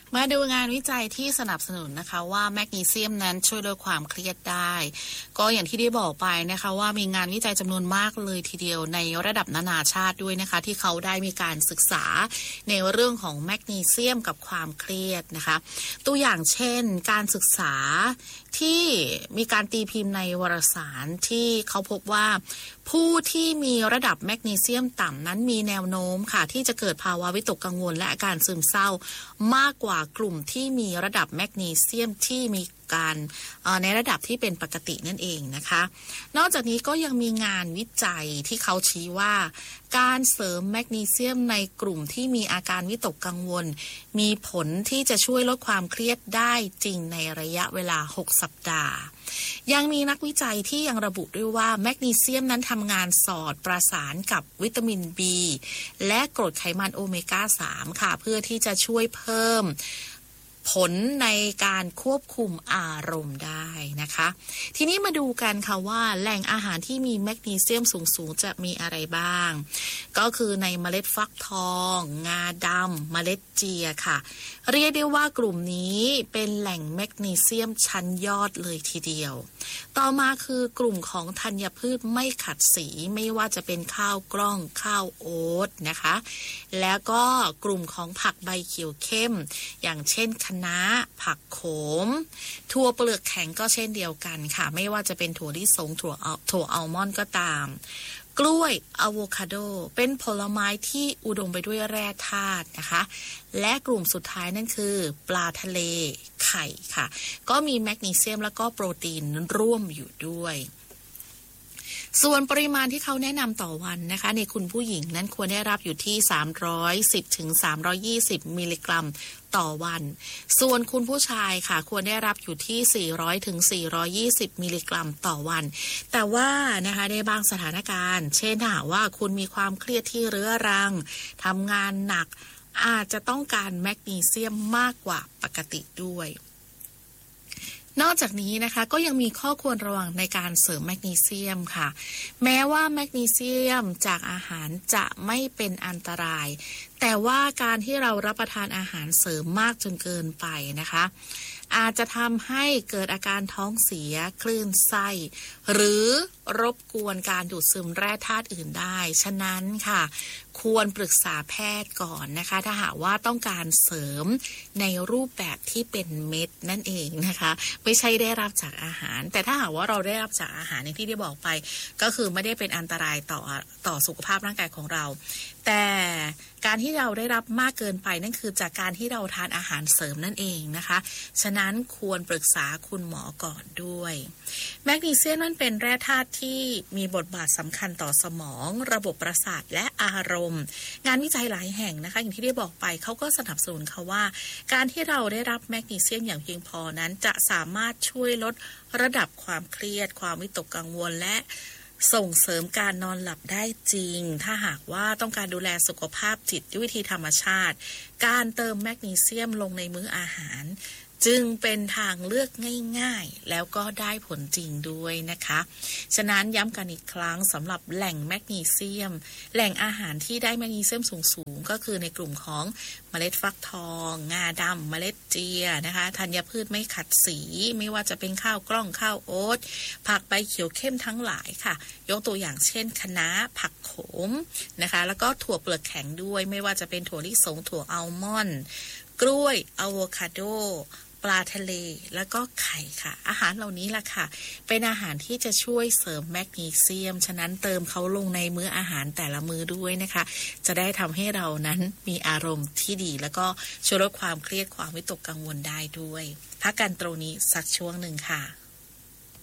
มาดูงานวิจัยที่สนับสนุนนะคะว่าแมกนีเซียมนั้นช่วยลดความเครียดได้ก็อย่างที่ได้บอกไปนะคะว่ามีงานวิจัยจำนวนมากเลยทีเดียวในระดับนานาชาติด้วยนะคะที่เขาได้มีการศึกษาในเรื่องของแมกนีเซียมกับความเครียดนะคะตัวอย่างเช่นการศึกษาที่มีการตีพิมพ์ในวารสารที่เขาพบว่าผู้ที่มีระดับแมกนีเซียมต่ำนั้นมีแนวโน้มค่ะที่จะเกิดภาวะวิตกกังวลและอาการซึมเศร้ามากกว่ากลุ่มที่มีระดับแมกนีเซียมที่มีการในระดับที่เป็นปกตินั่นเองนะคะนอกจากนี้ก็ยังมีงานวิจัยที่เขาชี้ว่าการเสริมแมกนีเซียมในกลุ่มที่มีอาการวิตกกังวลมีผลที่จะช่วยลดความเครียดได้จริงในระยะเวลา6สัปดาห์ยังมีนักวิจัยที่ยังระบุด้วยว่าแมกนีเซียมนั้นทำงานสอดประสานกับวิตามิน B และกรดไขมันโอเมก้า 3 ค่ะเพื่อที่จะช่วยเพิ่มผลในการควบคุมอารมณ์ได้นะคะทีนี้มาดูกันค่ะว่าแหล่งอาหารที่มีแมกนีเซียมสูงๆจะมีอะไรบ้างก็คือในเมล็ดฟักทองงาดำเมล็ดเจียค่ะเรียกได้ว่ากลุ่มนี้เป็นแหล่งแมกนีเซียมชั้นยอดเลยทีเดียวต่อมาคือกลุ่มของธัญพืชไม่ขัดสีไม่ว่าจะเป็นข้าวกล้องข้าวโอ๊ตนะคะแล้วก็กลุ่มของผักใบเขียวเข้มอย่างเช่นคะน้าผักโขมถั่วเปลือกแข็งก็เช่นเดียวกันค่ะไม่ว่าจะเป็นถั่วลิสงถั่วอัลมอนด์ก็ตามกล้วยอะโวคาโดเป็นผลไม้ที่อุดมไปด้วยแร่ธาตุนะคะและกลุ่มสุดท้ายนั่นคือปลาทะเลไข่ค่ะก็มีแมกนีเซียมแล้วก็โปรตีนร่วมอยู่ด้วยส่วนปริมาณที่เขาแนะนำต่อวันนะคะในคุณผู้หญิงนั้นควรได้รับอยู่ที่310ถึง320มิลลิกรัมต่อวันส่วนคุณผู้ชายค่ะควรได้รับอยู่ที่400ถึง420มิลลิกรัมต่อวันแต่ว่านะคะในบางสถานการณ์เช่นถ้าว่าคุณมีความเครียดที่เรื้อรังทำงานหนักอาจจะต้องการแมกนีเซียมมากกว่าปกติด้วยนอกจากนี้นะคะก็ยังมีข้อควรระวังในการเสริมแมกนีเซียมค่ะแม้ว่าแมกนีเซียมจากอาหารจะไม่เป็นอันตรายแต่ว่าการที่เรารับประทานอาหารเสริมมากจนเกินไปนะคะอาจจะทำให้เกิดอาการท้องเสียคลื่นไส้หรือรบกวนการดูดซึมแร่ธาตุอื่นได้ฉะนั้นค่ะควรปรึกษาแพทย์ก่อนนะคะถ้าหากว่าต้องการเสริมในรูปแบบที่เป็นเม็ดนั่นเองนะคะไม่ใช่ได้รับจากอาหารแต่ถ้าหากว่าเราได้รับจากอาหารอย่างที่ได้บอกไปก็คือไม่ได้เป็นอันตรายต่อสุขภาพร่างกายของเราแต่การที่เราได้รับมากเกินไปนั่นคือจากการที่เราทานอาหารเสริมนั่นเองนะคะฉะนั้นควรปรึกษาคุณหมอก่อนด้วยแมกนีเซียมนั้นเป็นแร่ธาตุที่มีบทบาทสำคัญต่อสมองระบบประสาทและอารมณ์งานวิจัยหลายแห่งนะคะอย่างที่ได้บอกไปเขาก็สนับสนุนค่ะว่าการที่เราได้รับแมกนีเซียมอย่างเพียงพอนั้นจะสามารถช่วยลดระดับความเครียดความวิตกกังวลและส่งเสริมการนอนหลับได้จริงถ้าหากว่าต้องการดูแลสุขภาพจิตด้วยวิธีธรรมชาติการเติมแมกนีเซียมลงในมื้ออาหารจึงเป็นทางเลือกง่ายๆแล้วก็ได้ผลจริงด้วยนะคะฉะนั้นย้ำกันอีกครั้งสำหรับแหล่งแมกนีเซียมแหล่งอาหารที่ได้แมกนีเซียมสูงๆก็คือในกลุ่มของเมล็ดฟักทองงาดำเมล็ดเจียนะคะธัญพืชไม่ขัดสีไม่ว่าจะเป็นข้าวกล้องข้าวโอ๊ตผักใบเขียวเข้มทั้งหลายค่ะยกตัวอย่างเช่นคะน้าผักโขมนะคะแล้วก็ถั่วเปลือกแข็งด้วยไม่ว่าจะเป็นถั่วลิสงถั่วอัลมอนด์กล้วยอะโวคาโดปลาทะเลแล้วก็ไข่ค่ะอาหารเหล่านี้ล่ะค่ะเป็นอาหารที่จะช่วยเสริมแมกนีเซียมฉะนั้นเติมเขาลงในมื้ออาหารแต่ละมื้อด้วยนะคะจะได้ทำให้เรานั้นมีอารมณ์ที่ดีแล้วก็ช่วยลดความเครียดความวิตกกังวลได้ด้วยพักกันตรงนี้สักช่วงหนึ่งค่ะ